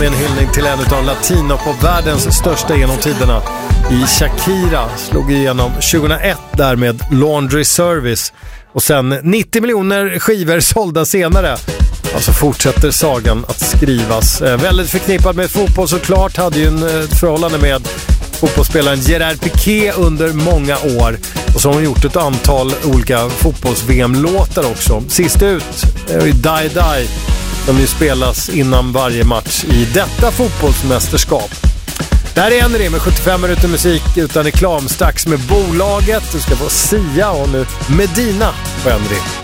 En hyllning till en av latinopop-världens största genom tiderna. I Shakira slog igenom 2001 där med Laundry Service. Och sen 90 miljoner skivor sålda senare. Alltså fortsätter sagan att skrivas. Väldigt förknippad med fotboll såklart. Hade ju en förhållande med fotbollsspelaren Gerard Piqué under många år. Och så har hon gjort ett antal olika fotbolls-VM-låtar också. Sist ut är ju Die Die, som ju spelas innan varje match i detta fotbollsmästerskap. Det här är Henry med 75 minuter musik utan reklam, strax med bolaget. Du ska få Sia och nu Medina på Henry.